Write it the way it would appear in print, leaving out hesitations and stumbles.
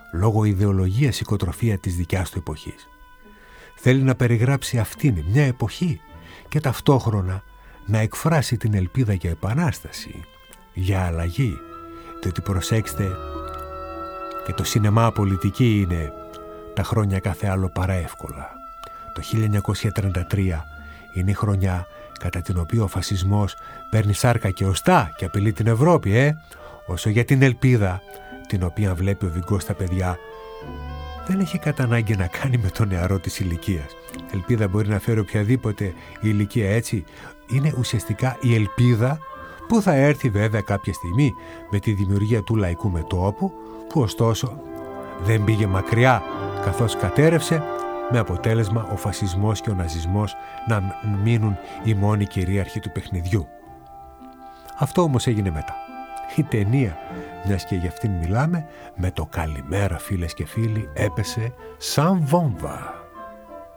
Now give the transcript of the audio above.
λόγω ιδεολογίας οικοτροφία της δικιάς του εποχής. Θέλει να περιγράψει αυτήν μια εποχή και ταυτόχρονα να εκφράσει την ελπίδα για επανάσταση, για αλλαγή, διότι προσέξτε, και το σινεμά πολιτική είναι τα χρόνια κάθε άλλο παρά εύκολα. Το 1933 είναι η χρονιά κατά την οποία ο φασισμός παίρνει σάρκα και οστά και απειλεί την Ευρώπη, όσο για την ελπίδα, την οποία βλέπει ο Βιγκό στα παιδιά, δεν έχει κατά ανάγκη να κάνει με το νεαρό της ηλικίας. Ελπίδα μπορεί να φέρει οποιαδήποτε ηλικία, έτσι. Είναι ουσιαστικά η ελπίδα που θα έρθει βέβαια κάποια στιγμή με τη δημιουργία του λαϊκού μετώπου, που ωστόσο δεν πήγε μακριά καθώς κατέρευσε, με αποτέλεσμα ο φασισμός και ο ναζισμός να μείνουν οι μόνοι κυρίαρχοι του παιχνιδιού. Αυτό όμως έγινε μετά. Η ταινία, μιας και για αυτήν μιλάμε, με το καλημέρα φίλες και φίλοι, έπεσε σαν βόμβα.